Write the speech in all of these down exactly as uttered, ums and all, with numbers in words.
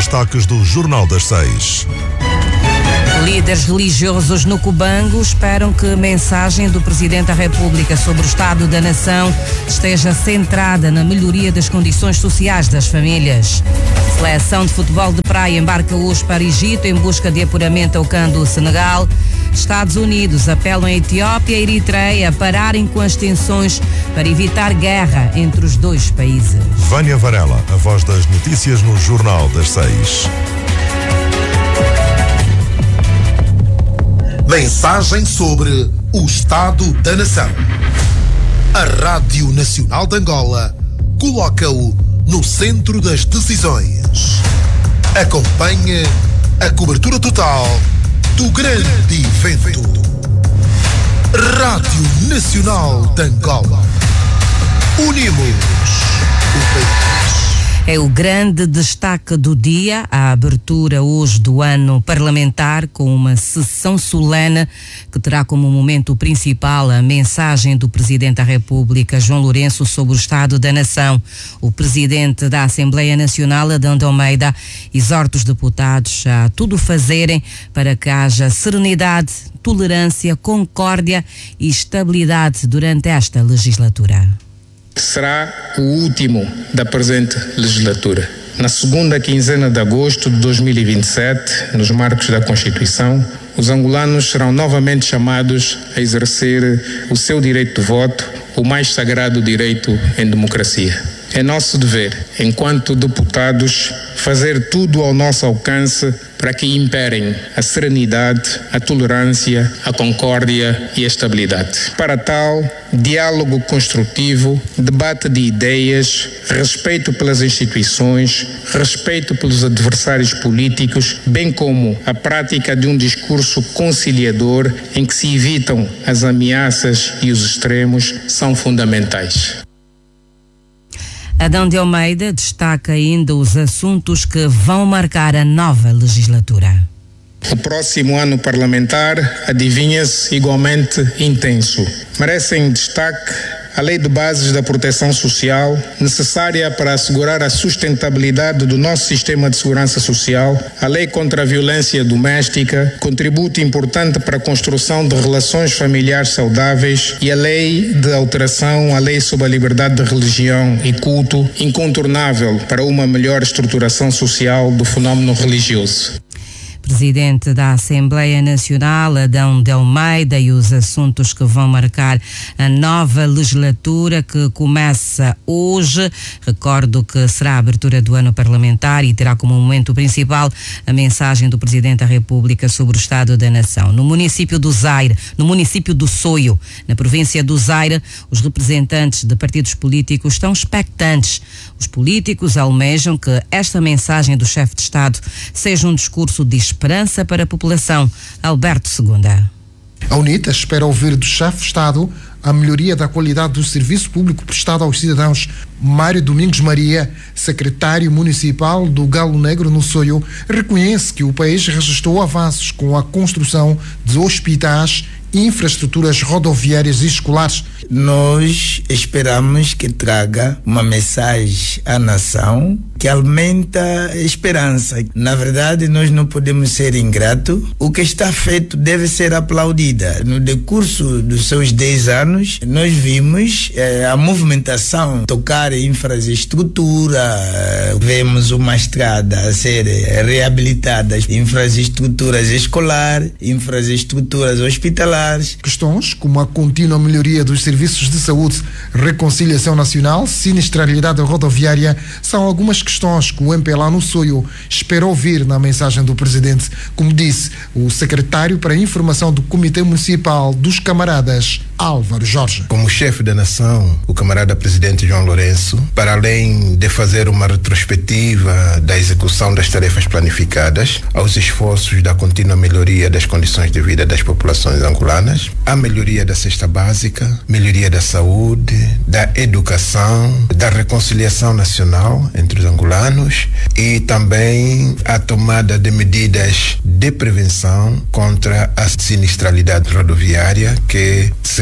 destaques do Jornal das Seis. Líderes religiosos no Cubango esperam que a mensagem do Presidente da República sobre o Estado da Nação esteja centrada na melhoria das condições sociais das famílias. Seleção de futebol de praia embarca hoje para Egito em busca de apuramento ao CAN do Senegal. Estados Unidos apelam a Etiópia e Eritreia a pararem com as tensões para evitar guerra entre os dois países. Vânia Varela, a voz das notícias no Jornal das Seis. Mensagem sobre o Estado da Nação. A Rádio Nacional de Angola coloca-o no centro das decisões. Acompanhe a cobertura total do grande evento. Rádio Nacional de Angola. Unimos o país. É o grande destaque do dia, a abertura hoje do ano parlamentar com uma sessão solene que terá como momento principal a mensagem do Presidente da República, João Lourenço, sobre o Estado da Nação. O Presidente da Assembleia Nacional, Adão de Almeida, exorta os deputados a tudo fazerem para que haja serenidade, tolerância, concórdia e estabilidade durante esta legislatura. Será o último da presente legislatura. Na segunda quinzena de agosto de dois mil e vinte e sete, nos marcos da Constituição, os angolanos serão novamente chamados a exercer o seu direito de voto, o mais sagrado direito em democracia. É nosso dever, enquanto deputados, fazer tudo ao nosso alcance para que imperem a serenidade, a tolerância, a concórdia e a estabilidade. Para tal, diálogo construtivo, debate de ideias, respeito pelas instituições, respeito pelos adversários políticos, bem como a prática de um discurso conciliador em que se evitam as ameaças e os extremos são fundamentais. Adão de Almeida destaca ainda os assuntos que vão marcar a nova legislatura. O próximo ano parlamentar adivinha-se igualmente intenso. Merecem destaque a Lei de Bases da Proteção Social, necessária para assegurar a sustentabilidade do nosso sistema de segurança social, a Lei contra a Violência Doméstica, contributo importante para a construção de relações familiares saudáveis, e a Lei de Alteração à Lei sobre a Liberdade de Religião e Culto, incontornável para uma melhor estruturação social do fenómeno religioso. Presidente da Assembleia Nacional, Adão de Almeida, e os assuntos que vão marcar a nova legislatura que começa hoje. Recordo que será a abertura do ano parlamentar e terá como momento principal a mensagem do Presidente da República sobre o Estado da Nação. No município do Zaire, no município do Soio, na província do Zaire, os representantes de partidos políticos estão expectantes. Os políticos almejam que esta mensagem do chefe de Estado seja um discurso de esperança para a população. Alberto Segunda. A UNITA espera ouvir do chefe de Estado a melhoria da qualidade do serviço público prestado aos cidadãos. Mário Domingos Maria, secretário municipal do Galo Negro no Soio, reconhece que o país registrou avanços com a construção de hospitais e infraestruturas rodoviárias e escolares. Nós esperamos que traga uma mensagem à nação que aumenta a esperança. Na verdade, nós não podemos ser ingratos. O que está feito deve ser aplaudido. No decurso dos seus dez anos, nós vimos eh, a movimentação tocar infraestrutura, eh, vemos uma estrada a ser reabilitada, infraestruturas escolares, infraestruturas hospitalares. Questões como a contínua melhoria dos serviços de saúde, reconciliação nacional, sinistralidade rodoviária, são algumas questões que o M P L A no Soio espera ouvir na mensagem do Presidente, como disse o secretário para a informação do Comitê Municipal dos Camaradas, Álvaro Jorge. Como chefe da nação, o camarada Presidente João Lourenço, para além de fazer uma retrospectiva da execução das tarefas planificadas, aos esforços da contínua melhoria das condições de vida das populações angolanas, a melhoria da cesta básica, melhoria da saúde, da educação, da reconciliação nacional entre os angolanos e também a tomada de medidas de prevenção contra a sinistralidade rodoviária que se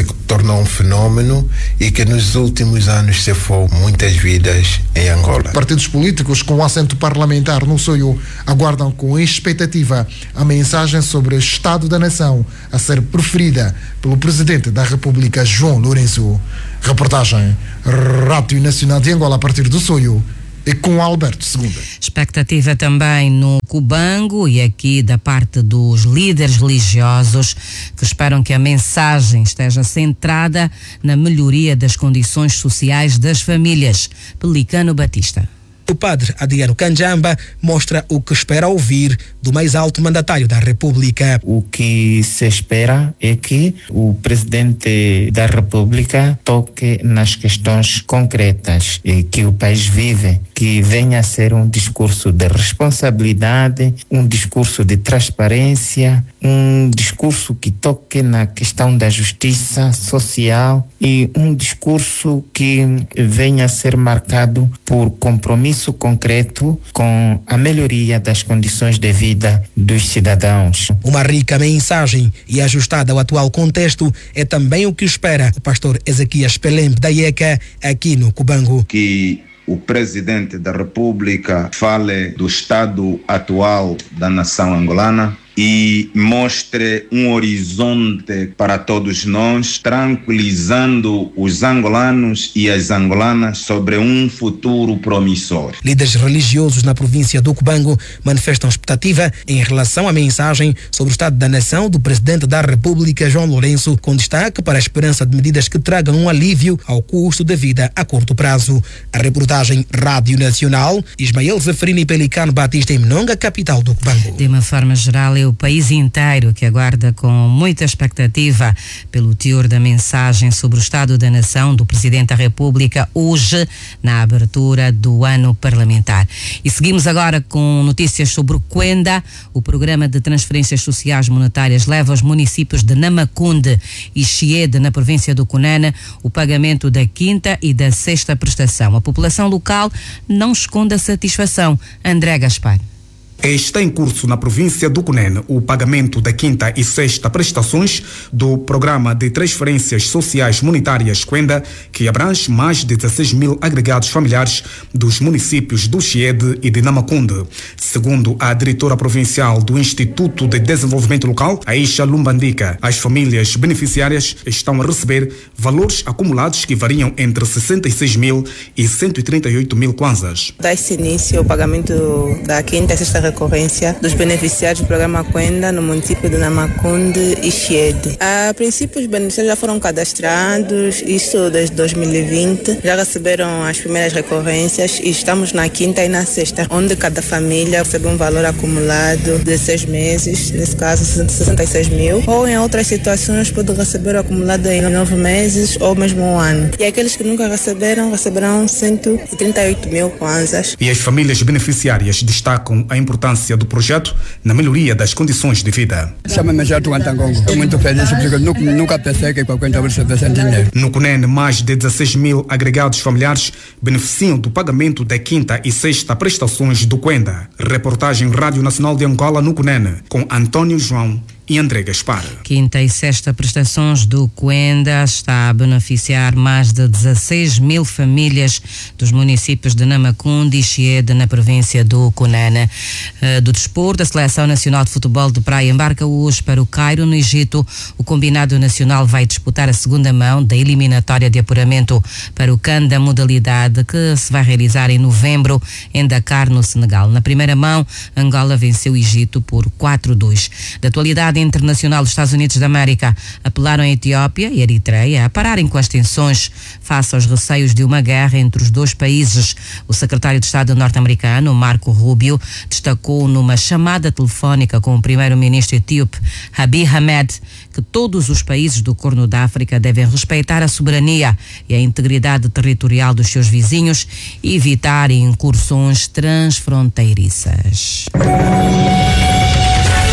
tornou um fenômeno e que nos últimos anos cefou muitas vidas em Angola. Partidos políticos com assento parlamentar no Soio aguardam com expectativa a mensagem sobre o Estado da Nação a ser proferida pelo Presidente da República, João Lourenço. Reportagem Rádio Nacional de Angola a partir do Soio e com Alberto Segunda. Expectativa também no Cubango e aqui da parte dos líderes religiosos que esperam que a mensagem esteja centrada na melhoria das condições sociais das famílias. Pelicano Batista. O padre Adriano Canjamba mostra o que espera ouvir do mais alto mandatário da República. O que se espera é que o presidente da República toque nas questões concretas que o país vive, que venha a ser um discurso de responsabilidade, um discurso de transparência, um discurso que toque na questão da justiça social e um discurso que venha a ser marcado por compromisso concreto com a melhoria das condições de vida dos cidadãos. Uma rica mensagem e ajustada ao atual contexto é também o que espera o pastor Ezequias Pelembe da I E C A aqui no Cubango. Que o presidente da República fale do estado atual da nação angolana e mostre um horizonte para todos nós, tranquilizando os angolanos e as angolanas sobre um futuro promissor. Líderes religiosos na província do Cubango manifestam expectativa em relação à mensagem sobre o estado da nação do presidente da República, João Lourenço, com destaque para a esperança de medidas que tragam um alívio ao custo da vida a curto prazo. A reportagem Rádio Nacional, Ismael Zeferino e Pelicano Batista em Mnonga, capital do Cubango. De uma forma geral, é o país inteiro que aguarda com muita expectativa pelo teor da mensagem sobre o Estado da Nação do Presidente da República hoje na abertura do ano parlamentar. E seguimos agora com notícias sobre o Cuenda. O Programa de Transferências Sociais Monetárias leva aos municípios de Namacunde e Chiede, na província do Cunene, o pagamento da quinta e da sexta prestação. A população local não esconde a satisfação. André Gaspar. Está em curso na província do Cunene o pagamento da quinta e sexta prestações do Programa de Transferências Sociais Monetárias Cuenda, que abrange mais de dezesseis mil agregados familiares dos municípios do Chiede e de Namacunde. Segundo a diretora provincial do Instituto de Desenvolvimento Local, Aisha Lumbandica, as famílias beneficiárias estão a receber valores acumulados que variam entre sessenta e seis mil e cento e trinta e oito mil kwanzas. Dá-se início ao pagamento da quinta e sexta recorrência dos beneficiários do programa Cuenda no município de Namacunde e Chiede. A princípio, os beneficiários já foram cadastrados, isso desde dois mil e vinte, já receberam as primeiras recorrências e estamos na quinta e na sexta, onde cada família recebe um valor acumulado de seis meses, nesse caso sessenta e seis mil, ou em outras situações pode receber o acumulado em nove meses ou mesmo um ano. E aqueles que nunca receberam, receberão cento e trinta e oito mil kwanzas. E as famílias beneficiárias destacam a importância do projeto na melhoria das condições de vida. Chama-me Jato Antangongo. Estou muito feliz porque nunca, nunca pensei que com a conta recebesse dinheiro. No Cunene, mais de dezesseis mil agregados familiares beneficiam do pagamento da quinta e sexta prestações do Cuenda. Reportagem Rádio Nacional de Angola no Cunene, com Antônio João e André Gaspar. Quinta e sexta prestações do Cuenda está a beneficiar mais de dezesseis mil famílias dos municípios de Namacunde e Chiede, na província do Cunene. Uh, do desporto, a Seleção Nacional de Futebol de Praia embarca hoje para o Cairo, no Egito. O combinado nacional vai disputar a segunda mão da eliminatória de apuramento para o CAN da modalidade, que se vai realizar em novembro em Dakar, no Senegal. Na primeira mão, Angola venceu o Egito por quatro a dois. Da atualidade internacional, os Estados Unidos da América apelaram a Etiópia e a Eritreia a pararem com as tensões face aos receios de uma guerra entre os dois países. O secretário de Estado norte-americano, Marco Rubio, destacou numa chamada telefónica com o primeiro-ministro etíope Abiy Ahmed que todos os países do Corno da África devem respeitar a soberania e a integridade territorial dos seus vizinhos e evitar incursões transfronteiriças. seis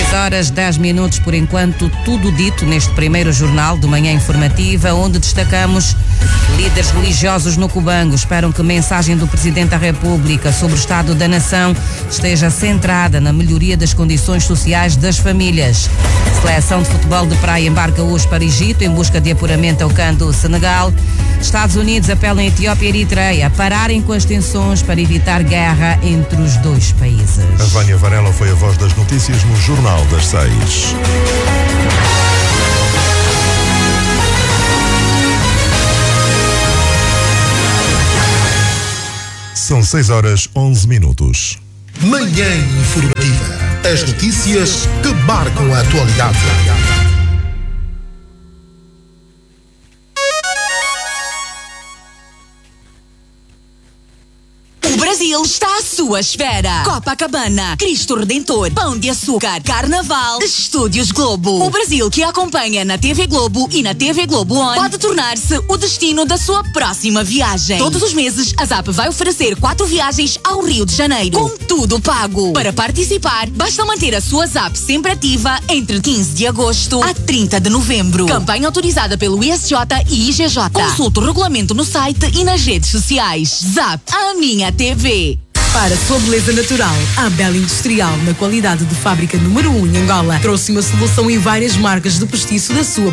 seis horas, dez minutos por enquanto, tudo dito neste primeiro jornal de manhã informativa, onde destacamos líderes religiosos no Cubango esperam que a mensagem do Presidente da República sobre o Estado da Nação esteja centrada na melhoria das condições sociais das famílias. Seleção de futebol de praia embarca hoje para Egito em busca de apuramento ao CAN do Senegal. Estados Unidos apelam a Etiópia e Eritreia a pararem com as tensões para evitar guerra entre os dois países. A Vânia Varela foi a voz das notícias no Jornal das Seis. São seis horas, onze minutos. Manhã informativa. As notícias que marcam a atualidade. O Brasil está à sua espera. Copacabana, Cristo Redentor, Pão de Açúcar, Carnaval, Estúdios Globo. O Brasil que acompanha na T V Globo e na T V Globo On pode tornar-se o destino da sua próxima viagem. Todos os meses, a Zap vai oferecer quatro viagens ao Rio de Janeiro, com tudo pago. Para participar, basta manter a sua Zap sempre ativa entre quinze de agosto a trinta de novembro. Campanha autorizada pelo I S J e I G J. Consulte o regulamento no site e nas redes sociais. Zap, a minha T V. Para a sua beleza natural, a Bela Industrial, na qualidade de fábrica número um em Angola, trouxe uma solução em várias marcas de postiço da sua